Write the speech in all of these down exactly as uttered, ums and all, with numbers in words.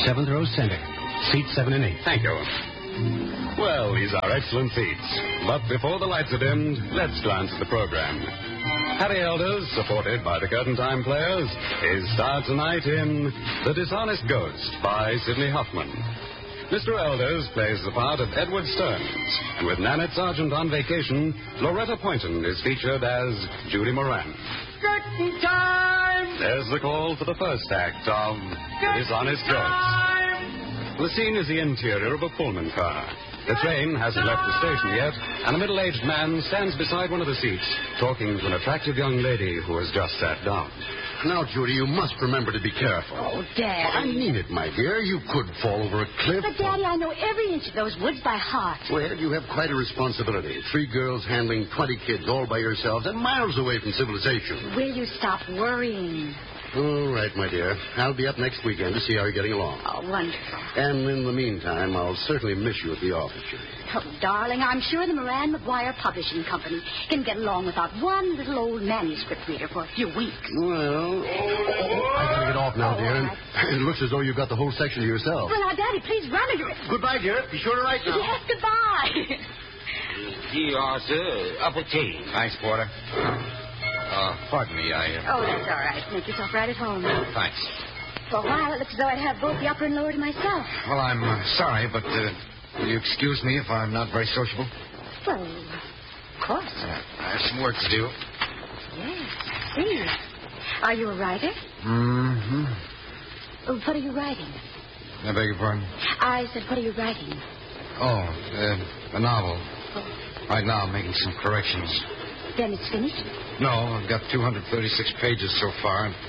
seventh row center. Seats seven and eight. Thank you. Well, these are excellent seats. But before the lights are dimmed, let's glance at the program. Harry Elders, supported by the Curtain Time Players, is starred tonight in The Dishonest Ghost by Sidney Hoffman. Mister Elders plays the part of Edward Stearns, and with Nanette Sargent on vacation, Loretta Poynton is featured as Judy Moran. Curtain time! There's the call for the first act of The Dishonest Ghost. The scene is the interior of a Pullman car. The train hasn't left the station yet, and a middle-aged man stands beside one of the seats, talking to an attractive young lady who has just sat down. Now, Judy, you must remember to be careful. Oh, Daddy. I mean it, my dear. You could fall over a cliff. But, Daddy, I know every inch of those woods by heart. Well, you have quite a responsibility. Three girls handling twenty kids all by yourselves and miles away from civilization. Will you stop worrying? All right, my dear. I'll be up next weekend to see how you're getting along. Oh, wonderful. And in the meantime, I'll certainly miss you at the office, Judy. Oh, darling, I'm sure the Moran McGuire Publishing Company can get along without one little old manuscript reader for a few weeks. Well, I gotta get off now, dear. And it looks as though you've got the whole section to yourself. Well, now, Daddy, please run into it. Goodbye, dear. Be sure to write now. Yes, goodbye. Here are, sir. Upper tea. Thanks, Porter. Uh, pardon me, I... Uh... Oh, that's all right. Make yourself right at home. Thanks. For a while, it looks as though I'd have both the upper and lower to myself. Well, I'm uh, sorry, but uh, will you excuse me if I'm not very sociable? Well, of course. Uh, I have some work to do. Yes, I see. Are you a writer? Mm-hmm. Oh, what are you writing? I beg your pardon? I said, what are you writing? Oh, uh, a novel. Oh. Right now, I'm making some corrections. Then it's finished? No, I've got two hundred thirty-six pages so far. And...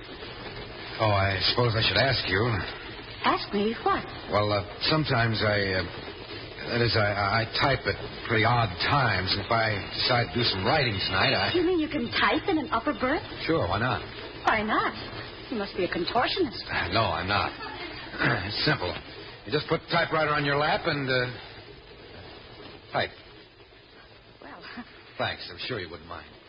Oh, I suppose I should ask you. Ask me what? Well, uh, sometimes I... Uh, that is, I, I type at pretty odd times. And if I decide to do some writing tonight, I... You mean you can type in an upper berth? Sure, why not? Why not? You must be a contortionist. No, I'm not. It's simple. You just put the typewriter on your lap and, uh... type. Well... Thanks. I'm sure you wouldn't mind.